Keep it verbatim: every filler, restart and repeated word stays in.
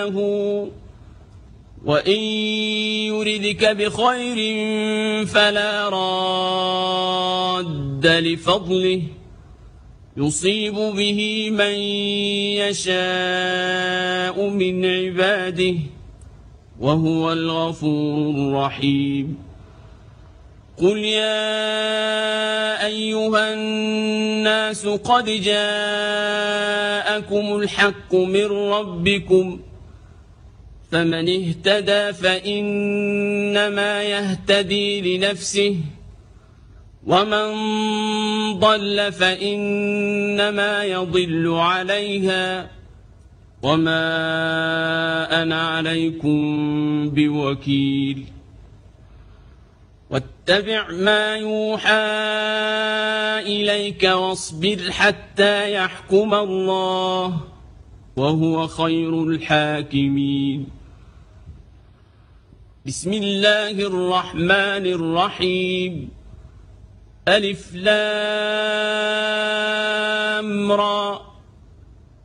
وإن يردك بخير فلا راد لفضله يصيب به من يشاء من عباده وهو الغفور الرحيم. قل يا أيها الناس قد جاءكم الحق من ربكم فمن اهتدى فإنما يهتدي لنفسه ومن ضل فإنما يضل عليها وما أنا عليكم بوكيل. واتبع ما يوحى إليك واصبر حتى يحكم الله وهو خير الحاكمين. بسم الله الرحمن الرحيم. ألف لام